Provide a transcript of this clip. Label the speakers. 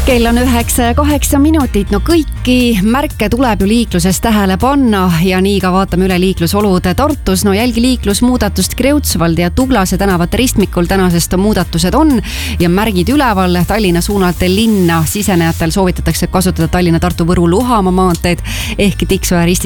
Speaker 1: Kell on 9:08 minutit. No kõiki märke tuleb ju liikluses tähele panna ja nii ka vaatame üle liiklusolud Tartus. No jälgi liiklusmuudatust Kreutzwaldi ja Tuglase tänavate ristmikul tänasest muudatused on ja märgid üleval. Tallinna suunalt linna sisenejatel soovitatakse kasutada Tallinna, Tartu, Võru, Luhamaa maanteed ehk Tiksoja risti